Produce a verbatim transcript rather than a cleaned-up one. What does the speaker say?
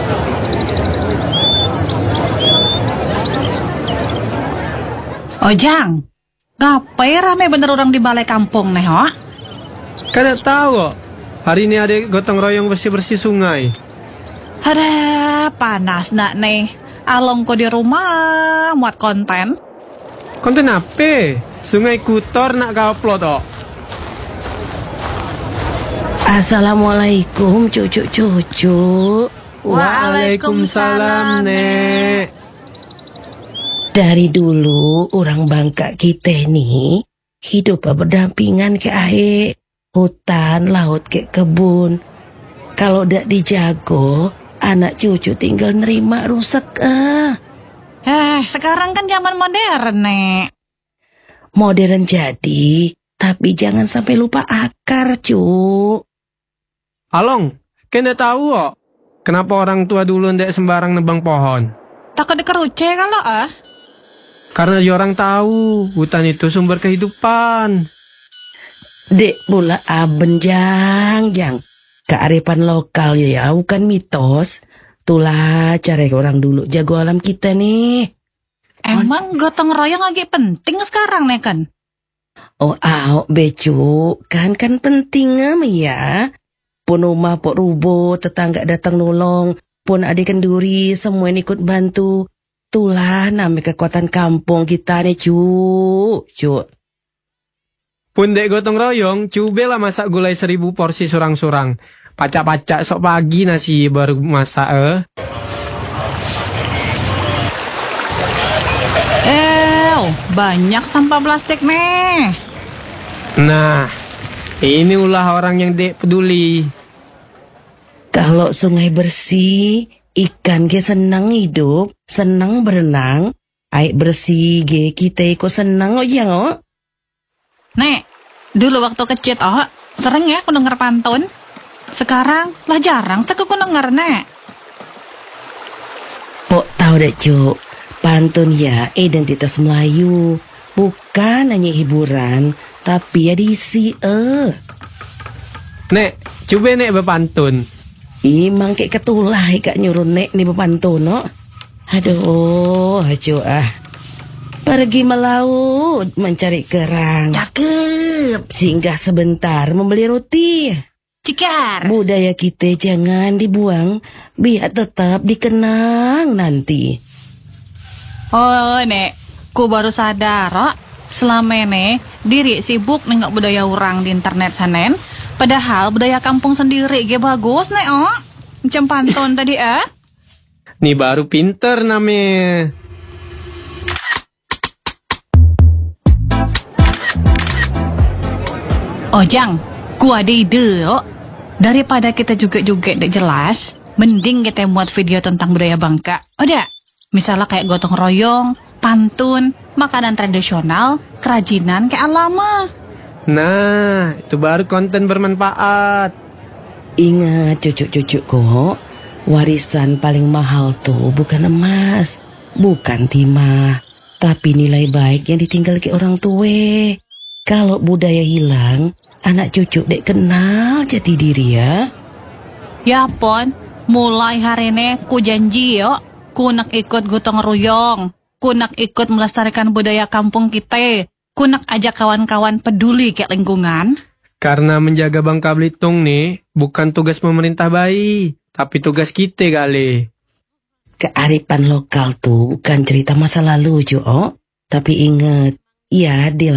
Ojang, ngapain rame bener orang di balai kampung nih, ho? Kada tahu kok. Hari ini ada gotong royong bersih-bersih sungai. Ada panas nak nih. Along ko di rumah muat konten. Konten apa? Sungai kotor nak kau upload kok. Assalamualaikum cucu-cucu. Waalaikumsalam, Nek. Dari dulu orang Bangka kita nih hidup berdampingan ke air, hutan, laut ke kebun. Kalau dak dijago, anak cucu tinggal nerima rusak ah. Eh, sekarang kan zaman modern, Nek. Modern jadi, tapi jangan sampai lupa akar, cu. Along, kena tahu kok. Kenapa orang tua dulu ndak sembarang nebang pohon? Takut dikeruce kalau ah. Karena orang tahu hutan itu sumber kehidupan. Dek pula aben jang jang. Kearifan lokal ya, bukan mitos. Itulah cara orang dulu jago alam kita nih. Emang gotong royong lagi penting sekarang nih kan? Oh, ah, becu, kan kan penting am ya. Pun rumah pok rubuh, tetangga datang nolong, pun adik kenduri, semua ikut bantu. Itulah namanya kekuatan kampung kita nih, cu. Cu. Pun dek gotong royong, cobalah masak gulai seribu porsi surang-surang. Pacak-pacak sok pagi nasi baru masak eh. Eh, banyak sampah plastik nih. Nah, ini ulah orang yang dek peduli. Kalau sungai bersih, ikan ge senang hidup, senang berenang. Air bersih ge kita ikut senang oh ya oh. Nek, dulu waktu kecil oh, sering ya aku denger pantun. Sekarang lah jarang saya aku denger, Nek. Pok tahu deh, cu. Pantun ya identitas Melayu. Bukan hanya hiburan, tapi ya diisi eh. Nek, coba nek berpantun. Imang kayak ketulah kak nyuruh nek nih berpantun no. Aduh, cu ah. Pergi melaut mencari kerang. Cakep. Singgah sebentar membeli roti. Cikar. Budaya kita jangan dibuang, biar tetap dikenang nanti. Oh, Nek, ku baru sadar, oh, selama ini diri sibuk nengok budaya orang di internet sanen, padahal budaya kampung sendiri ge bagus, Nek, oh. Macam pantun tadi, ah. Nih baru pinter namanya. Ojang, ku ada ide, oh. Daripada kita juga-juga tidak jelas, mending kita buat video tentang budaya Bangka. Udah, misalnya kayak gotong royong, pantun, makanan tradisional, kerajinan kayak alama. Nah, itu baru konten bermanfaat. Ingat cucu-cucuku, warisan paling mahal tuh bukan emas, bukan timah, tapi nilai baik yang ditinggal ke orang tua. Kalau budaya hilang, anak cucu dek kenal jati diri ya. Ya pon, mulai hari ini ku janji yo, ku nak ikut gotong royong, ku nak ikut melestarikan budaya kampung kita, ku nak ajak kawan-kawan peduli ke lingkungan. Karena menjaga Bangka Belitung nih, bukan tugas pemerintah bayi, tapi tugas kita kali. Kearifan lokal tuh bukan cerita masa lalu, Jo. Tapi ingat, ya dia